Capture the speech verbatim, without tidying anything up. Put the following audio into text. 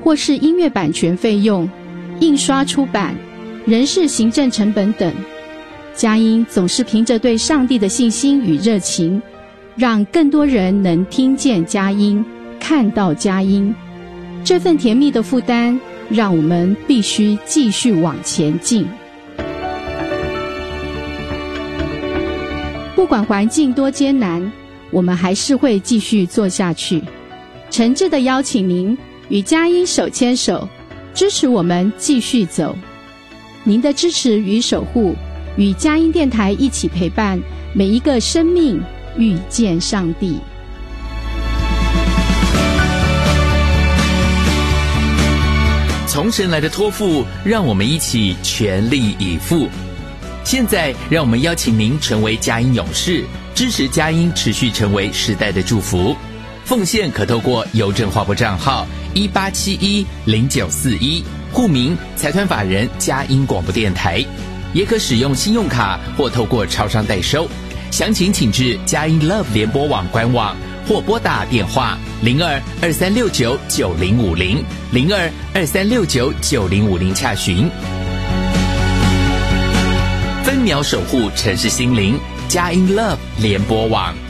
或是音乐版权费用、印刷出版、人事行政成本等。佳音总是凭着对上帝的信心与热情，让更多人能听见佳音，看到佳音。这份甜蜜的负担，让我们必须继续往前进。不管环境多艰难，我们还是会继续做下去。诚挚地邀请您与佳音手牵手，支持我们继续走。您的支持与守护，与佳音电台一起陪伴每一个生命，遇见上帝。 从神来的托付，让我们一起全力以赴。现在让我们邀请您成为佳音勇士，支持佳音持续成为时代的祝福。奉献可透过邮政划拨账号一八七一零九四一，户名财团法人佳音广播电台，也可使用信用卡或透过超商代收。详情请至佳音 Love 联播网官网，或拨打电话零二二三六九九零五零零二二三六九九零五零洽询。分秒守护城市心灵，佳音 Love 联播网。